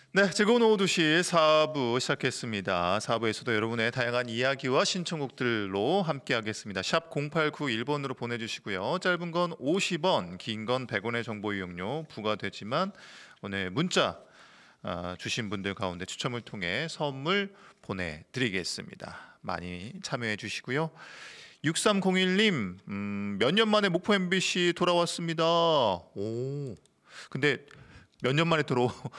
네, 즐거운 오후 2시 4부 시작했습니다. 4부에서도 여러분의 다양한 이야기와 신청곡들로 함께하겠습니다. 샵 0891번으로 보내주시고요. 짧은 건 50원, 긴 건 100원의 정보 이용료 부과되지만 오늘 문자 주신 분들 가운데 추첨을 통해 선물 보내드리겠습니다. 많이 참여해 주시고요. 6301님, 몇 년 만에 목포 MBC 돌아왔습니다. 오, 근데 몇 년 만에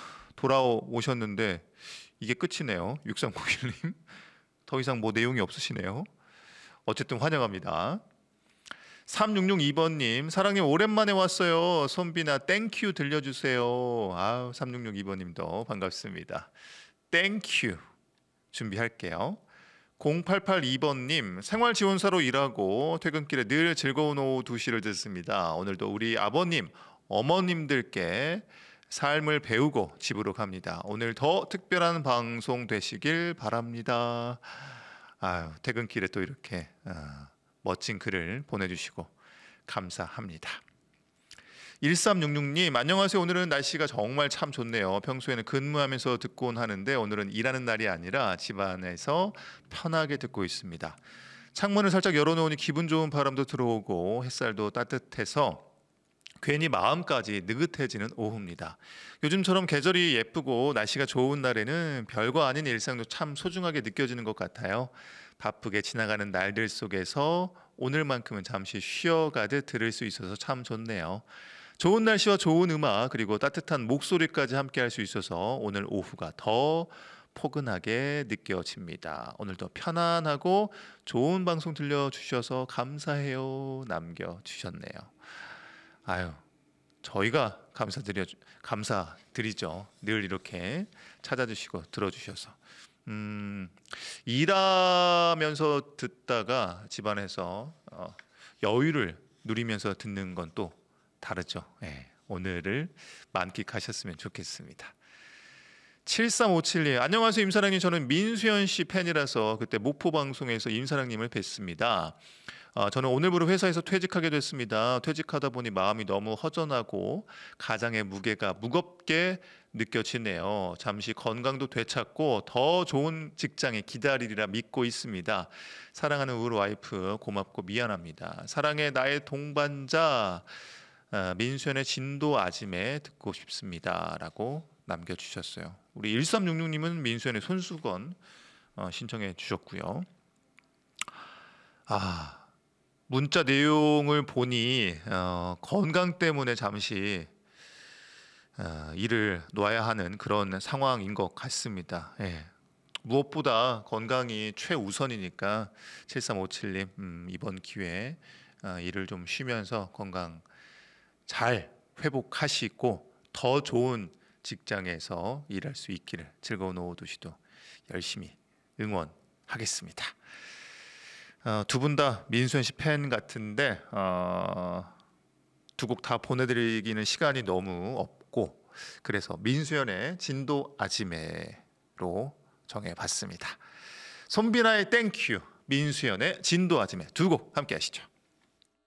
돌아오셨는데 이게 끝이네요. 6301님. 더 이상 뭐 내용이 없으시네요. 어쨌든 환영합니다. 3662번님, 사랑님 오랜만에 왔어요. 손비나 땡큐 들려주세요. 아우, 3662번님도 반갑습니다. 땡큐 준비할게요. 0882번님, 생활지원사로 일하고 퇴근길에 늘 즐거운 오후 2시를 듣습니다. 오늘도 우리 아버님, 어머님들께 삶을 배우고 집으로 갑니다. 오늘 더 특별한 방송 되시길 바랍니다. 아유, 퇴근길에 또 이렇게 멋진 글을 보내주시고 감사합니다. 1366님, 안녕하세요. 오늘은 날씨가 정말 참 좋네요. 평소에는 근무하면서 듣곤 하는데 오늘은 일하는 날이 아니라 집안에서 편하게 듣고 있습니다. 창문을 살짝 열어놓으니 기분 좋은 바람도 들어오고 햇살도 따뜻해서 괜히 마음까지 느긋해지는 오후입니다. 요즘처럼 계절이 예쁘고 날씨가 좋은 날에는 별거 아닌 일상도 참 소중하게 느껴지는 것 같아요. 바쁘게 지나가는 날들 속에서 오늘만큼은 잠시 쉬어가듯 들을 수 있어서 참 좋네요. 좋은 날씨와 좋은 음악 그리고 따뜻한 목소리까지 함께 할 수 있어서 오늘 오후가 더 포근하게 느껴집니다. 오늘도 편안하고 좋은 방송 들려주셔서 감사해요. 남겨주셨네요. 아유, 저희가 감사드리죠. 늘 이렇게 찾아주시고 들어주셔서. 일하면서 듣다가 집안에서 여유를 누리면서 듣는 건 또 다르죠. 예, 오늘을 만끽하셨으면 좋겠습니다. 7357님, 안녕하세요 임사랑님. 저는 민수연 씨 팬이라서 그때 목포 방송에서 임사랑님을 뵀습니다. 저는 오늘부로 회사에서 퇴직하게 됐습니다. 퇴직하다 보니 마음이 너무 허전하고 가장의 무게가 무겁게 느껴지네요. 잠시 건강도 되찾고 더 좋은 직장에 기다리리라 믿고 있습니다. 사랑하는 우리 와이프 고맙고 미안합니다. 사랑해 나의 동반자 민수연의 진도 아짐에 듣고 싶습니다. 라고 남겨주셨어요. 우리 1366님은 민수연의 손수건 신청해 주셨고요. 문자 내용을 보니 건강 때문에 잠시 일을 놓아야 하는 그런 상황인 것 같습니다. 예. 무엇보다 건강이 최우선이니까 7357님 이번 기회에 일을 좀 쉬면서 건강 잘 회복하시고 더 좋은 직장에서 일할 수 있기를 즐거운 오후 2시도 열심히 응원하겠습니다. 두 분 다 민수연 씨 팬 같은데 두 곡 다 보내드리기는 시간이 너무 없고 그래서 민수연의 진도 아지매로 정해봤습니다. 손비나의 땡큐, 민수연의 진도 아지매 두 곡 함께 하시죠.